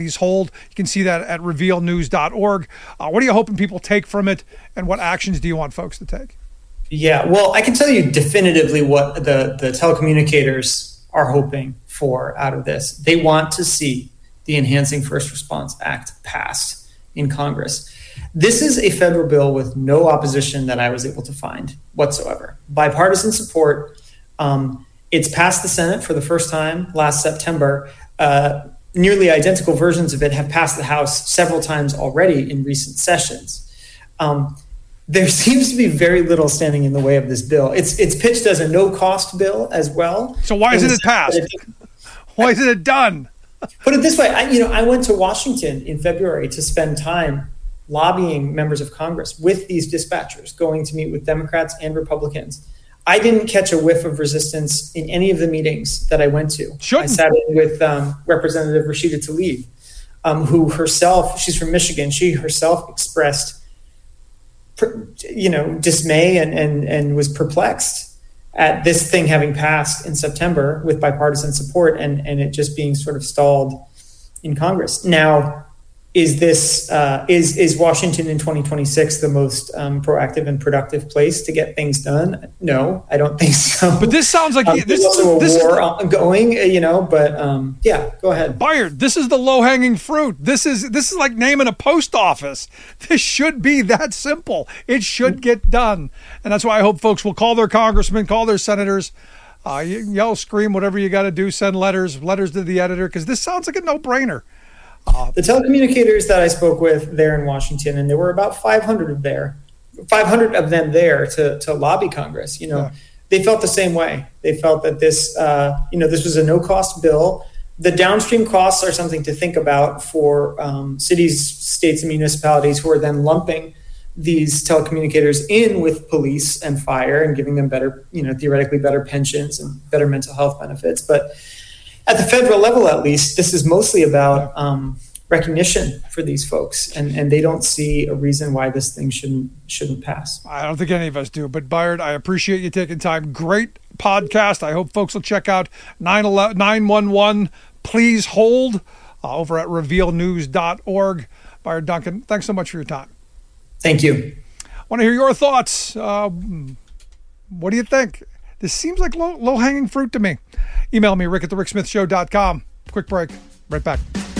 hold. You can see that at revealnews.org. What are you hoping people take from it, and what actions do you want folks to take? Yeah, well, I can tell you definitively what the telecommunicators are hoping for out of this. They want to see the Enhancing First Response Act passed in Congress. This is a federal bill with no opposition that I was able to find whatsoever. Bipartisan support. It's passed the Senate for the first time last September. Nearly identical versions of it have passed the House several times already in recent sessions. There seems to be very little standing in the way of this bill. It's pitched as a no-cost bill as well. So why isn't it passed? Why isn't it done? Put it this way, I went to Washington in February to spend time lobbying members of Congress with these dispatchers, going to meet with Democrats and Republicans. I didn't catch a whiff of resistance in any of the meetings that I went to. I sat in with Representative Rashida Tlaib, who herself, she's from Michigan, she herself expressed dismay and was perplexed at this thing having passed in September with bipartisan support and it just being sort of stalled in Congress. Now, is Washington in 2026 the most proactive and productive place to get things done? No, I don't think so. But this sounds like there's also a war ongoing, but yeah, go ahead. Bayard, this is the low-hanging fruit. This is like naming a post office. This should be that simple. It should get done. And that's why I hope folks will call their congressmen, call their senators, yell, scream, whatever you got to do, send letters to the editor, because this sounds like a no-brainer. The telecommunicators that I spoke with there in Washington, and there were about 500 of them there to lobby Congress. They felt the same way. They felt that this was a no-cost bill. The downstream costs are something to think about for cities, states, and municipalities who are then lumping these telecommunicators in with police and fire and giving them better, theoretically better pensions and better mental health benefits. But at the federal level, at least, this is mostly about recognition for these folks, and they don't see a reason why this thing shouldn't pass. I don't think any of us do. But Bayard, I appreciate you taking time. Great podcast. I hope folks will check out 911. Please hold over at revealnews.org. Bayard Duncan, thanks so much for your time. Thank you. I want to hear your thoughts. What do you think? This seems like low-hanging fruit to me. Email me, rick@thericksmithshow.com. Quick break. Right back.